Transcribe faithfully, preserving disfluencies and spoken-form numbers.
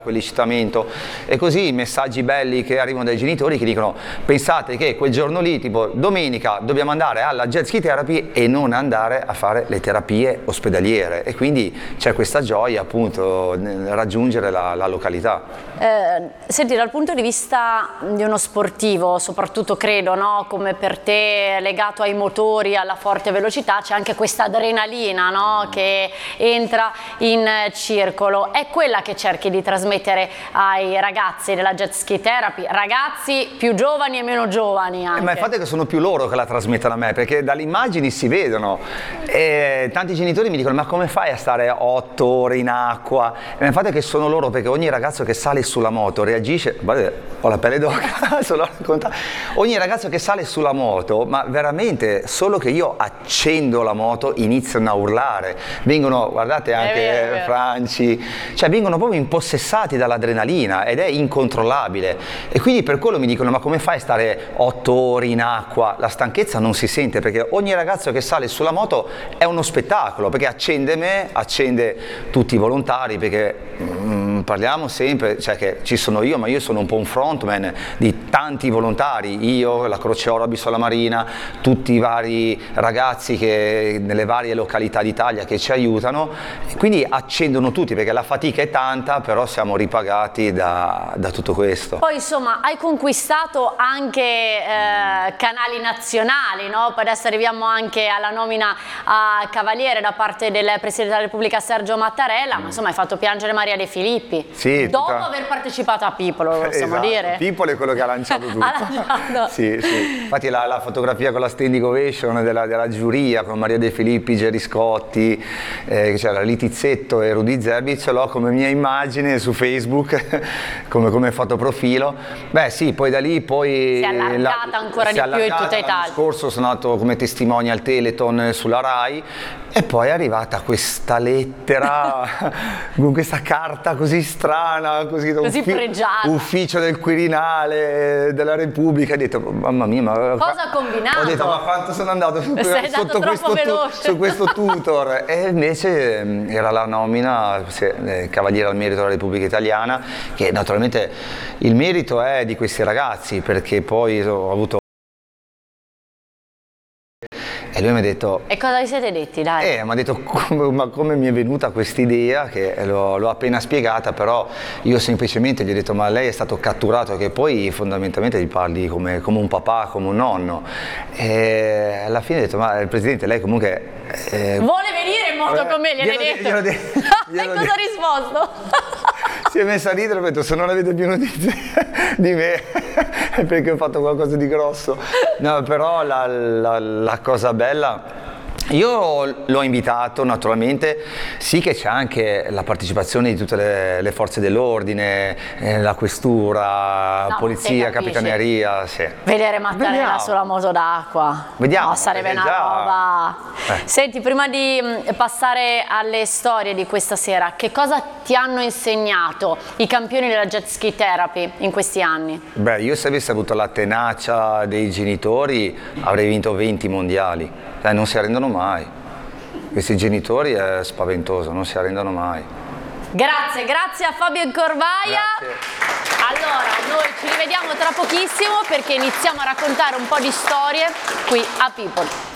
quell'ecitamento, e così i messaggi belli che arrivano dai genitori che dicono: pensate che quel giorno lì, tipo domenica, dobbiamo andare alla jet ski therapy e non andare a fare le terapie ospedaliere, e quindi c'è questa gioia appunto nel raggiungere la, la località. Eh, senti, dal punto di vista di uno sportivo, soprattutto credo, no? Come per te, legato ai motori, alla forte velocità, c'è anche questa adrenalina, no? Che entra in circolo. È quella che cerchi di trasmettere ai ragazzi della jet ski therapy, ragazzi più giovani e meno giovani anche. Eh, ma il fatto è che sono più loro che la trasmettono a me, perché dalle immagini si vedono, e tanti genitori mi dicono: ma come fai a stare otto ore in acqua? E il fatto è che sono loro, perché ogni ragazzo che sale sulla moto reagisce, guarda, ho la pelle d'oca, solo a raccontare. Ogni ragazzo che sale sulla moto, ma veramente solo che io accendo la moto iniziano a urlare, vengono, guardate anche vero, è vero. Franci, cioè vengono proprio impossessati dall'adrenalina ed è incontrollabile, e quindi per quello mi dicono: ma come fai a stare otto ore in acqua? La stanchezza non si sente, perché ogni ragazzo che sale sulla moto è uno spettacolo, perché accende me, accende tutti i volontari, perché mm, parliamo sempre, cioè che ci sono io, ma io sono un po' un frontman di tanti volontari, io, la Croce Oro Bissola Marina, tutti i vari ragazzi che nelle varie località d'Italia che ci aiutano, e quindi accendono tutti, perché la fatica è tanta, però siamo ripagati da, da tutto questo. Poi insomma hai conquistato anche eh, canali nazionali, no? Poi adesso arriviamo anche alla nomina a Cavaliere da parte del Presidente della Repubblica Sergio Mattarella, mm. ma insomma hai fatto piangere Maria De Filippi, sì, dopo tutta... aver partecipato a People, lo possiamo esatto. dire? People è quello che ha lanciato tutto. ha lanciato. Sì, sì. Infatti la, la fotografia con la standing ovation della, della giuria con Maria De Filippi, Gerry Scotti, eh, c'era Litizzetto e Rudy Zerbi, ce l'ho come mia immagine su Facebook come, come fotoprofilo. Beh sì, poi da lì poi si è allargata la, ancora di più in tutta Italia. L'anno scorso sono andato come testimone al Teleton sulla Rai, e poi è arrivata questa lettera con questa carta così strana, così, così uffi pregiata, ufficio del Quirinale della Repubblica. Ho detto: mamma mia, ma cosa ha combinato? Ho detto: ma quanto sono andato su, sotto questo, tu, su questo tutor? E invece era la nomina se, Cavaliere al Merito della Repubblica Italiana, che naturalmente il merito è di questi ragazzi, perché poi ho avuto... E lui mi ha detto... E cosa vi siete detti, dai? Eh, mi ha detto: come, ma come mi è venuta questa idea, che l'ho appena spiegata, però io semplicemente gli ho detto: ma lei è stato catturato, che poi fondamentalmente gli parli come, come un papà, come un nonno. E alla fine ho detto: ma il Presidente, lei comunque... Eh, vuole venire in moto con me, gliel'hai detto? Glielo de e cosa ha risposto? Si è messa a ridere, ho detto: se non avete più notizie di me è perché ho fatto qualcosa di grosso. No, però la, la, la cosa bella, io l'ho invitato naturalmente, sì che c'è anche la partecipazione di tutte le, le forze dell'ordine, eh, la questura, no, polizia, capitaneria. Sì. Vedere Mattarella Vediamo. sulla moto d'acqua, Vediamo. No, sarebbe una già... roba. Eh. Senti, prima di mh, passare alle storie di questa sera, che cosa ti hanno insegnato i campioni della jet ski therapy in questi anni? Beh, io se avessi avuto la tenacia dei genitori avrei vinto venti mondiali. Eh, non si arrendono mai, questi genitori è spaventoso, non si arrendono mai. Grazie, grazie a Fabio Corvaia. Grazie. Allora, noi ci rivediamo tra pochissimo, perché iniziamo a raccontare un po' di storie qui a People.